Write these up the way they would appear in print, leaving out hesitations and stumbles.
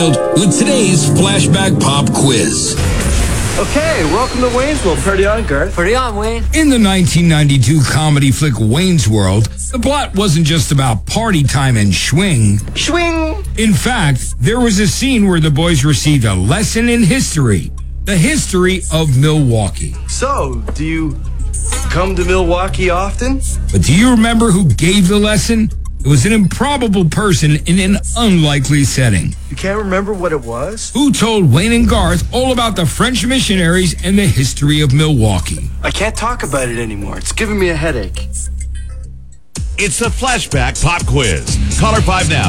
Mansfield with today's Flashback Pop Quiz. Okay, welcome to Wayne's World. Party on, Garth. Party on, Wayne. In the 1992 comedy flick Wayne's World, the plot wasn't just about party time and schwing. Schwing! In fact, there was a scene where the boys received a lesson in history. The history of Milwaukee. So, do you come to Milwaukee often? But do you remember who gave the lesson? It was an improbable person in an unlikely setting. You can't remember what it was? Who told Wayne and Garth all about the French missionaries and the history of Milwaukee? I can't talk about it anymore. It's giving me a headache. It's the Flashback Pop Quiz. Caller 5 now,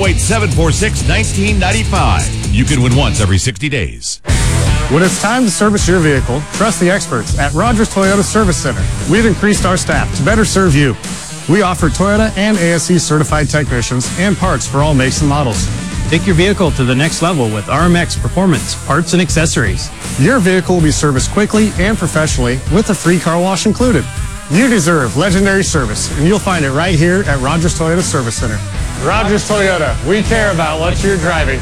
208-746-1995. You can win once every 60 days. When it's time to service your vehicle, trust the experts at Rogers Toyota Service Center. We've increased our staff to better serve you. We offer Toyota and ASE certified technicians and parts for all makes and models. Take your vehicle to the next level with RMX Performance, parts and accessories. Your vehicle will be serviced quickly and professionally with a free car wash included. You deserve legendary service, and you'll find it right here at Rogers Toyota Service Center. Rogers Toyota, we care about what you're driving.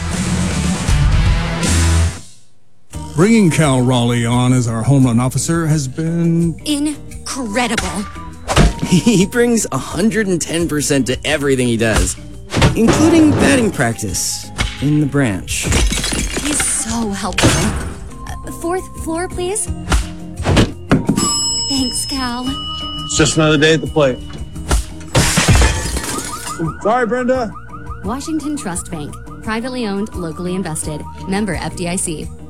Bringing Cal Raleigh on as our home run officer has been incredible. He brings 110% to everything he does, including batting practice in the branch. He's so helpful. Fourth floor, please. Thanks, Cal. It's just another day at the plate. Sorry, Brenda. Washington Trust Bank. Privately owned, locally invested. Member FDIC.